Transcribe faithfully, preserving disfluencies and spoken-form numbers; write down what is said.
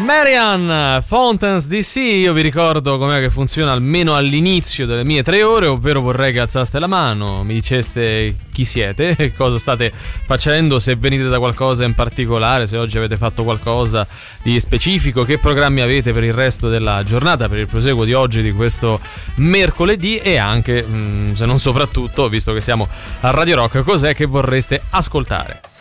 Marian, Fountains D C. Io vi ricordo com'è che funziona almeno all'inizio delle mie tre ore, ovvero vorrei che alzaste la mano, mi diceste chi siete, cosa state facendo, se venite da qualcosa in particolare, se oggi avete fatto qualcosa di specifico, che programmi avete per il resto della giornata, per il proseguo di oggi, di questo mercoledì, e anche, se non soprattutto, visto che siamo a Radio Rock, cos'è che vorreste ascoltare.